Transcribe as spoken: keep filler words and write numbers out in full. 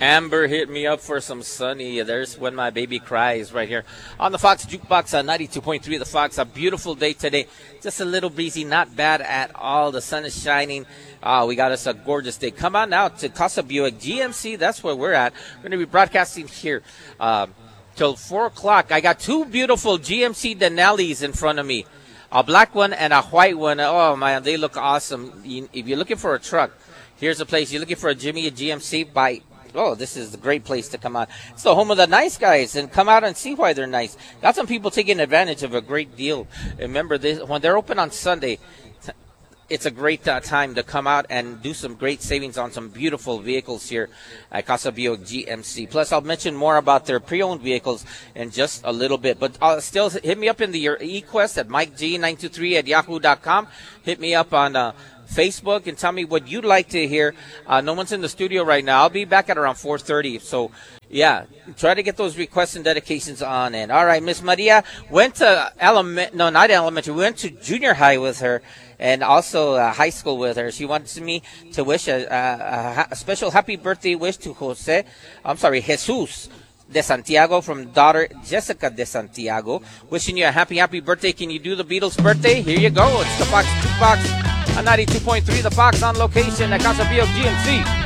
Amber hit me up for some Sunny. There's When My Baby Cries right here on the Fox Jukebox on ninety-two point three. The Fox. A beautiful day today. Just a little breezy, not bad at all. The sun is shining. Uh, we got us a gorgeous day. Come on out to Casa Buick G M C. That's where we're at. We're going to be broadcasting here uh, till four o'clock. I got two beautiful G M C Denali's in front of me. A black one and a white one. Oh, man, they look awesome. If you're looking for a truck, here's a place. You're looking for a Jimmy, a G M C, buy. Oh, this is a great place to come out. It's the home of the nice guys, and come out and see why they're nice. Got some people taking advantage of a great deal. Remember, this, when they're open on Sunday, it's a great uh, time to come out and do some great savings on some beautiful vehicles here at Casa Buick G M C. Plus, I'll mention more about their pre-owned vehicles in just a little bit. But uh, still, hit me up in the your eQuest at Mike G nine two three at yahoo dot com. Hit me up on uh, Facebook and tell me what you'd like to hear. Uh, no one's in the studio right now. I'll be back at around four thirty. So, yeah, try to get those requests and dedications on. And all right, Miss Maria went to element, no, not elementary. We went to junior high with her and also uh, high school with her. She wants me to wish a, a, a special happy birthday wish to Jose. I'm sorry, Jesus de Santiago from daughter Jessica de Santiago. Wishing you a happy, happy birthday. Can you do the Beatles' birthday? Here you go. It's the Fox Jukebox on ninety-two point three. The Fox on location at Casa Buick G M C.